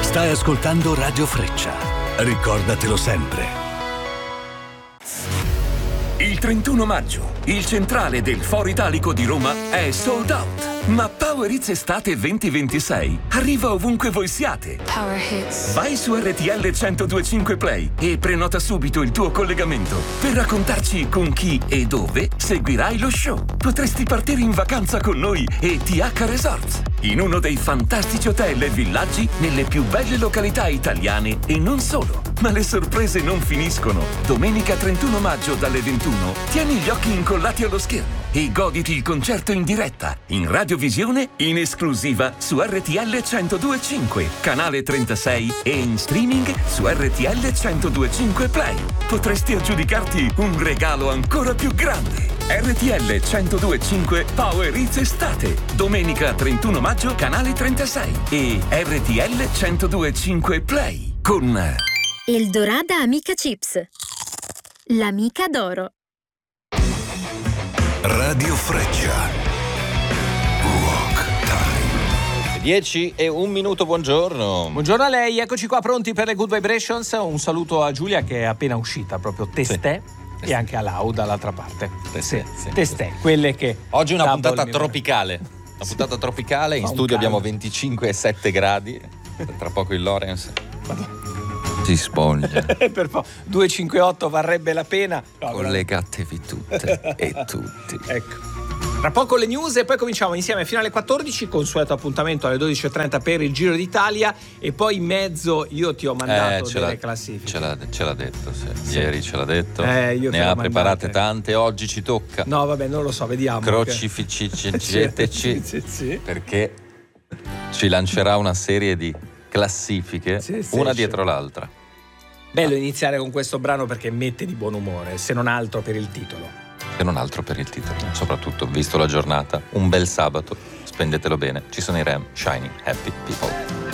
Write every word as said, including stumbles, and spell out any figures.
Stai ascoltando Radio Freccia. Ricordatelo sempre. Il trentuno maggio, il centrale del Foro Italico di Roma è sold out. Ma Power Hits Estate venti ventisei arriva ovunque voi siate. Power Hits. Vai su R T L centodue e cinque Play e prenota subito il tuo collegamento per raccontarci con chi e dove seguirai lo show. Potresti partire in vacanza con noi e T H Resorts, in uno dei fantastici hotel e villaggi nelle più belle località italiane e non solo. Ma le sorprese non finiscono. Domenica trentuno maggio dalle ventuno tieni gli occhi incollati allo schermo e goditi il concerto in diretta, in radiovisione, in esclusiva su R T L centodue e cinque, canale trentasei e in streaming su R T L centodue e cinque Play. Potresti aggiudicarti un regalo ancora più grande. R T L centodue e cinque Power Hits Estate, domenica trentuno maggio, canale trentasei e R T L centodue e cinque Play con Eldorada Amica Chips, l'amica d'oro. Radio Freccia. Walk Time. dieci e un minuto, buongiorno. Buongiorno a lei, eccoci qua pronti per le Good Vibrations. Un saluto a Giulia che è appena uscita, proprio testè, sì. E anche a Lau dall'altra parte. Testè, sì, sì, testè, quelle che... Oggi una puntata tropicale. Una puntata tropicale, in studio abbiamo venticinque e sette gradi. Tra poco il Lorenz si spoglia. Per po- duecentocinquantotto varrebbe la pena. No, collegatevi tutte e tutti. Ecco. Tra poco le news e poi cominciamo insieme fino alle quattordici, consueto appuntamento alle dodici e trenta per il Giro d'Italia e poi in mezzo io ti ho mandato eh, delle classifiche. Ce l'ha, ce l'ha detto, sì. Sì. Ieri ce l'ha detto. Eh, io ne ha preparate tante, oggi ci tocca. No, vabbè, non lo so, vediamo. Crocificci perché ci lancerà una serie di classifiche, sì, sì, una dietro l'altra. Bello iniziare con questo brano perché mette di buon umore, se non altro per il titolo. Se non altro per il titolo. Soprattutto, visto la giornata, un bel sabato, spendetelo bene. Ci sono i Rem, Shining Happy People.